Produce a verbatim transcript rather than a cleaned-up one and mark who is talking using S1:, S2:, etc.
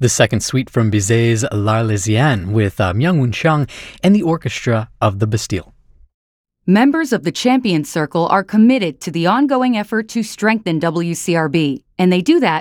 S1: The second suite from Bizet's L'Arlésienne with uh, Myung-Woon Chung and the Orchestra of the Bastille.
S2: Members of the Champions Circle are committed to the ongoing effort to strengthen W C R B, and they do that